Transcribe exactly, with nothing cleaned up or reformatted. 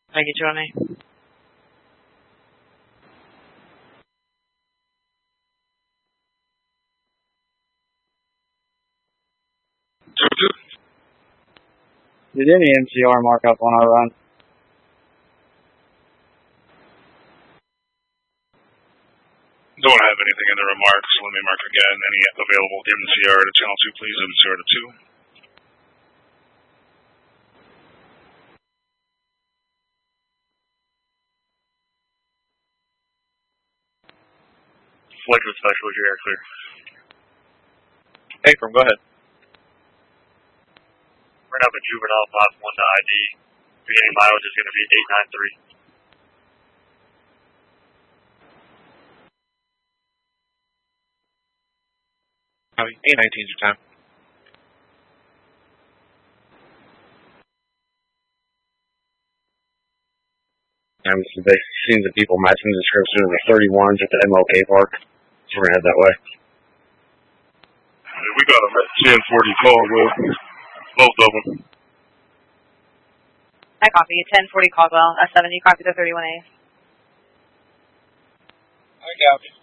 Thank you, Johnny. Did any M C R mark up on our run? Don't have anything in the remarks. Let me mark again. Any available M C R to channel two, please. M C R to two. Flight Special, your air clear. Hey, from go ahead. We're going to have a juvenile class one to I D. Beginning mileage is going to be eight nine three. eight nineteen is your time. I'm seeing the people matching the description of the thirty-ones at the M L K Park. So we're going to head that way. We got them at ten forty Caldwell. Both of them. I copy. ten forty Caldwell. S seven, you copy the thirty-one A. I copy.